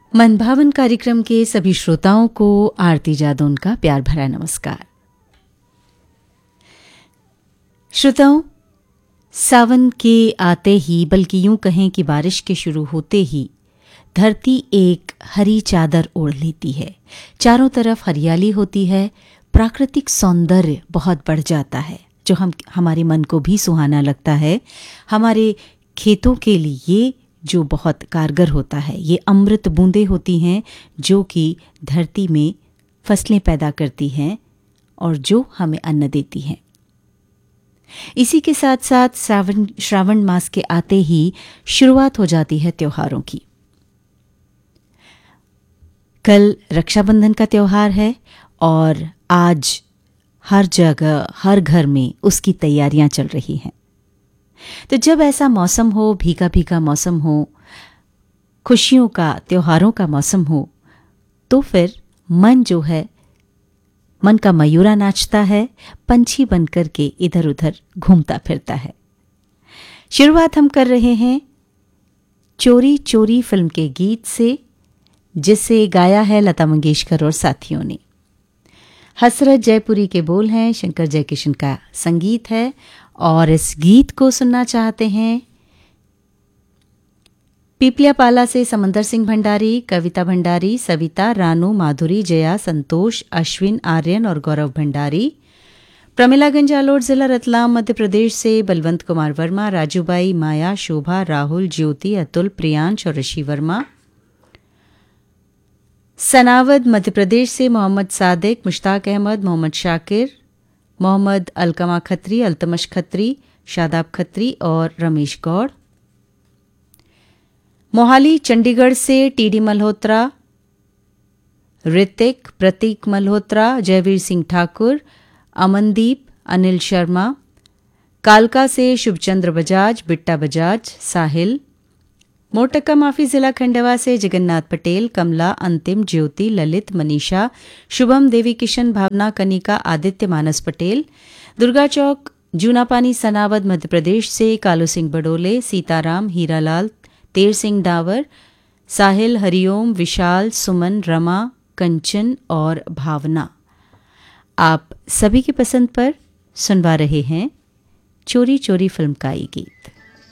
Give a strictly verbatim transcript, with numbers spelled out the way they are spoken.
मनभावन कार्यक्रम के सभी श्रोताओं को आरती जादौन का प्यार भरा नमस्कार। श्रोताओं, सावन के आते ही, बल्कि यूं कहें कि बारिश के शुरू होते ही धरती एक हरी चादर ओढ़ लेती है। चारों तरफ हरियाली होती है, प्राकृतिक सौंदर्य बहुत बढ़ जाता है, जो हम हमारे मन को भी सुहाना लगता है। हमारे खेतों के लिए जो बहुत कारगर होता है, ये अमृत बूंदें होती हैं जो कि धरती में फसलें पैदा करती हैं और जो हमें अन्न देती हैं। इसी के साथ साथ श्रावण श्रावण मास के आते ही शुरुआत हो जाती है त्योहारों की। कल रक्षाबंधन का त्योहार है और आज हर जगह, हर घर में उसकी तैयारियां चल रही हैं। तो जब ऐसा मौसम हो, भीगा भीगा मौसम हो, खुशियों का, त्योहारों का मौसम हो, तो फिर मन जो है, मन का मयूरा नाचता है, पंछी बनकर के इधर उधर घूमता फिरता है। शुरुआत हम कर रहे हैं चोरी चोरी फिल्म के गीत से, जिसे गाया है लता मंगेशकर और साथियों ने। हसरत जयपुरी के बोल हैं, शंकर जयकिशन का संगीत है और इस गीत को सुनना चाहते हैं पीपलियापाला से समंदर सिंह भंडारी, कविता भंडारी, सविता, रानू, माधुरी, जया, संतोष, अश्विन, आर्यन और गौरव भंडारी। प्रमिलागंज आलोट, जिला रतलाम, मध्य प्रदेश से बलवंत कुमार वर्मा, राजूबाई, माया, शोभा, राहुल, ज्योति, अतुल, प्रियांश और ऋषि वर्मा। सनावद, मध्य प्रदेश से मोहम्मद सादिक, मुश्ताक अहमद, मोहम्मद शाकिर, मोहम्मद अलकमा खत्री, अल्तमश खत्री, शादाब खत्री और रमेश गौड़। मोहाली चंडीगढ़ से टीडी मल्होत्रा, ऋतिक, प्रतीक मल्होत्रा, जयवीर सिंह ठाकुर, अमनदीप, अनिल शर्मा। कालका से शुभचंद्र बजाज, बिट्टा बजाज, साहिल। मोटक्का माफी, जिला खंडवा से जगन्नाथ पटेल, कमला, अंतिम, ज्योति, ललित, मनीषा, शुभम, देवी किशन, भावना, कनिका, आदित्य, मानस पटेल। दुर्गा चौक, जूनापानी, सनावद, मध्य प्रदेश से कालू सिंह बडोले, सीताराम, हीरालाल, तेर सिंह डावर, साहिल, हरिओम, विशाल, सुमन, रमा, कंचन और भावना। आप सभी की पसंद पर सुनवा रहे हैं चोरी चोरी फिल्म का ये गीत।